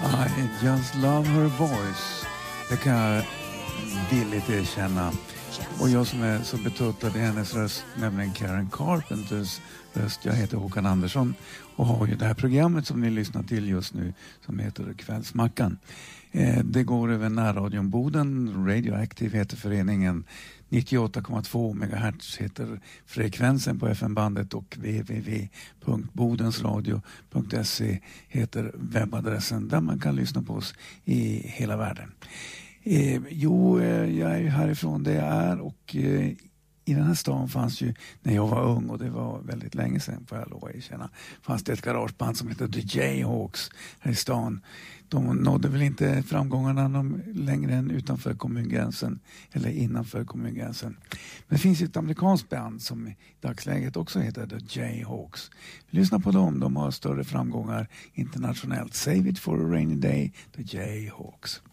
I just love her voice. Det kan jag villigt erkänna. Och jag som är så betuttad i hennes röst, nämligen Karen Carpenters röst. Jag heter Håkan Andersson och har ju det här programmet som ni lyssnar till just nu som heter Kvällsmackan. Det går över närradion Boden, Radioactive heter föreningen, 98,2 MHz heter frekvensen på FM-bandet och www.bodensradio.se heter webbadressen där man kan lyssna på oss i hela världen. Jag är ju härifrån det jag är och i den här stan fanns ju, när jag var ung och det var väldigt länge sedan får jag lov att erkänna, fanns det ett garageband som heter The Jayhawks här i stan. De nådde väl inte framgångarna längre än utanför kommungränsen eller innanför kommungränsen. Men det finns ju ett amerikanskt band som i dagsläget också heter The Jayhawks. Lyssna på dem, de har större framgångar internationellt. Save it for a rainy day, The Jayhawks.